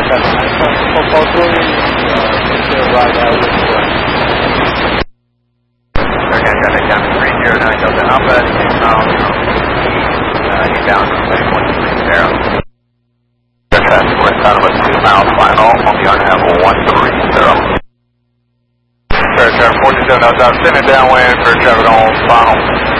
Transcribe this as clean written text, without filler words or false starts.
right out with the Okay, got it down to 309 Delta Alpha, 2 miles from down to 130. West out of a 2 mile final on the RNAV 130. Fair traffic 47 outside, sending downwind for traffic on final.